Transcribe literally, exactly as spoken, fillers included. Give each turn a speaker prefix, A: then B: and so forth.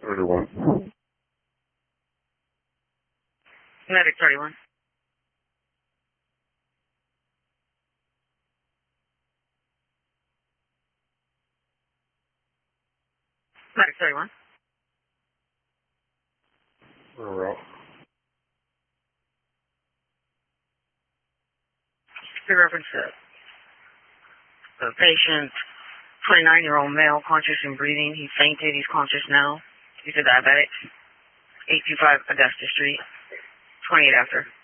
A: thirty-one.
B: Medic thirty-one. Medic thirty-one.
A: We're out.
B: The reference to the patient, twenty-nine-year-old male, conscious and breathing. He fainted. He's conscious now. He's a diabetic. eight two five Augusta Street, twenty-eight after.